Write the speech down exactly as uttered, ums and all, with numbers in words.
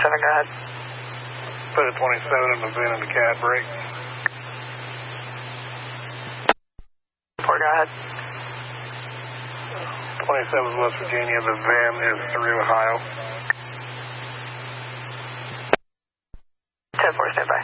twenty-seven, go ahead. Put a twenty-seven in the VIN and the cab brake. Four, go ahead. twenty-seven is West Virginia, the VIN is through Ohio. ten four, stand by.